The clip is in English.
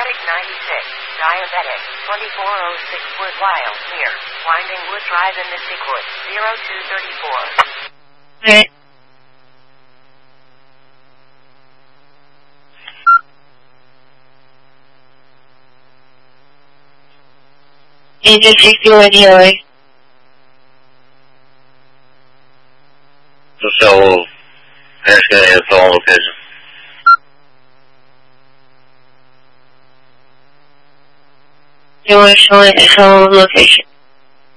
Attic 96, diabetic, 2406 Woodwild, near Winding Wood Drive in Mystic Woods, 0234. Okay. Engine 61 DOA. So, asking his phone location. You want to show it at home location.